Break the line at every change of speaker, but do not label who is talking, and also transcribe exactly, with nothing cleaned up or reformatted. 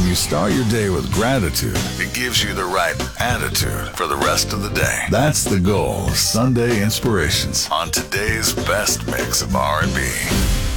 you start your day with gratitude, it gives you the right attitude for the rest of the day. That's the goal of Sunday Inspirations on today's best mix of R and B.